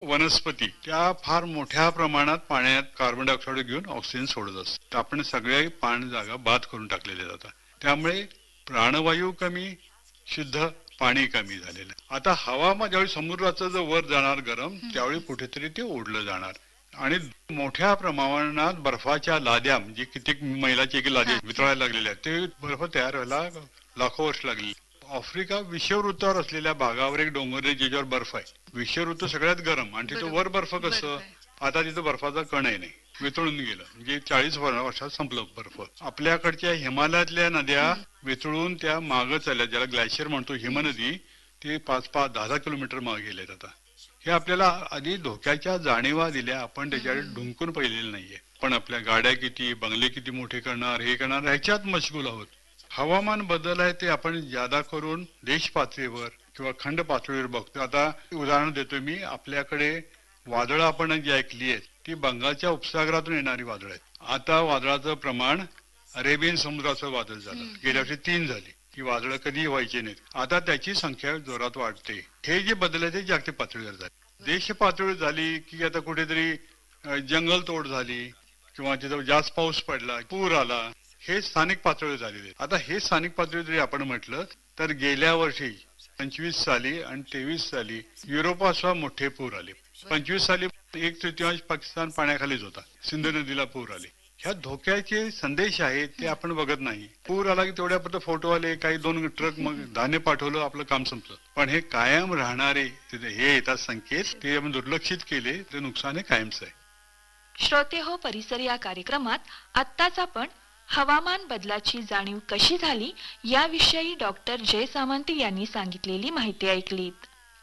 वनस्पती त्या फार मोठ्या प्रमाणात पाण्यात कार्बन डायऑक्साईड घेऊन ऑक्सिजन सोडत असतात. आपण सगळ्या पाणी जागा बाद करून टाकलेल्या जातात. त्यामुळे प्राणवायू कमी, शुद्ध पाणी कमी झालेलं. आता हवामान ज्यावेळी समुद्राचं जर वर जाणार गरम, त्यावेळी कुठेतरी ते ओढलं जाणार आणि मोठ्या प्रमाणात बर्फाच्या लाद्या म्हणजे कित्येक मैलाचे एक लादे वितळायला लागलेल्या आहेत. ते बर्फ तयार व्हायला लाखो वर्ष लागली. आफ्रिका विषुववृत्तावर असलेल्या भागावर एक डोंगर आहे ज्याच्यावर बर्फ आहे. विषुववृत्त सगळ्यात गरम आणि तिथं वर बर्फ कसं, आता तिथं बर्फाचा कणही नाही, वितळून गेलं. म्हणजे 40 वर्षात संपलं बर्फ. आपल्याकडच्या हिमालयातल्या नद्या वितळून त्या मागं चालल्या, ज्याला ग्लॅशियर म्हणतो, हिमनदी, ते 5-5, 10-10 किलोमीटर मागे गेलेत. आता हे आपल्याला आधी धोक्याच्या जाणीवा दिल्या, आपण त्याच्याकडे ढुंकून पाहिलेलं नाहीये. पण आपल्या गाड्या किती, बंगले किती मोठे करणार, हे करणार, ह्याच्यात मशगूल आहोत. हवामान बदल आहे ते आपण जादा करून देश पातळीवर किंवा खंड पातळीवर बघतो. आता उदाहरण देतो मी, आपल्याकडे वादळं आपण जी ऐकली आहेत ती बंगालच्या उपसागरातून येणारी वादळ आहेत. आता वादळाचं प्रमाण, अरेबियन समुद्राचं वादळ झालं, गेल्या वर्षी 3 झाली. ही वादळं कधी व्हायची नाहीत, आता त्याची संख्या जोरात वाढते. हे जे बदल आहे ते जागतिक पातळीवर झाले. देश पातळीवर झाली की आता कुठेतरी जंगल तोड झाली किंवा तिथं जास्त पाऊस पडला, पूर आला, हे स्थानिक पातळीवर झालेले. आता हे स्थानिक पातळीवर जरी आपण म्हटलं तर गेल्या वर्षी 25 साली आणि 23 साली युरोपासह मोठे पूर आले. 25 साली 1/3 पाकिस्तान पाण्याखालीच होता, सिंध नदीला पूर आले. ह्या धोक्याचे संदेश आहेत ते आपण बघत नाही. पूर आला की तेवढ्यापुरतं फोटो आले, काही 2 ट्रक मग धान्य पाठवलं, आपलं काम संपलं. पण हे कायम राहणारे हे येतात संकेत, ते आपण दुर्लक्षित केले तर नुकसान हे कायमच आहे. श्रोते हो, परिसर या कार्यक्रमात आत्ताच आपण हवामान बदलाची जाणीव कशी झाली याविषयी डॉक्टर जय सामंत यांनी सांगितलेली माहिती ऐकलीत.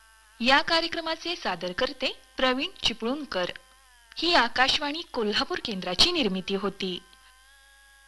या कार्यक्रमाचे सादरकर्ते प्रवीण चिपळूणकर. ही आकाशवाणी कोल्हापूर केंद्राची निर्मिती होती.